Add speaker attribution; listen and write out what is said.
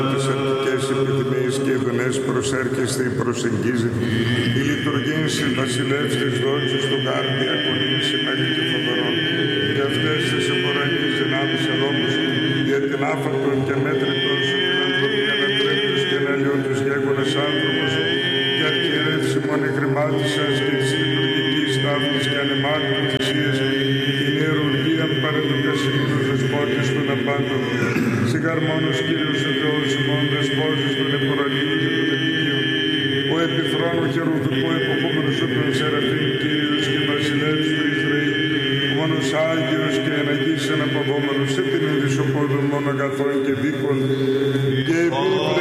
Speaker 1: τις αρχικές επιθυμίες και ειδονές προσέρχεστε ή προσεγγίζετε. Η λειτουργία βασιλεύς της δόξης του χάρτη διακονήσει μέχρι και φοβερών. Και αυτές τις εμπορανείς δυνάμεις ελόγους για την άφαρτον και μέτρητον σου φιλανθρωπία ανατρέπτους και εναλλιών τους γέγονες άνθρωπος και αρχιερεύση μόνο χρημάτισας και της λειτουργικής τάφης και ανεμάτων θυσίες την ιερουργίαν παρεδοκασίνους δεσπότης των απάντων. Σιγαρμόνος Κύριος ο Θεός ημών δεσπότης των επορανίων και των επικείων. Ο επιθρόνου χερουβικού εποχούμενος ο των Σεραφείμ Κύριος και βασιλεύς του Ισραήλ. Ο μόνος Άγιος και εναγής αναπαυόμενος σε την ενδυσοπόδων μόνο αγαθών και δίκων και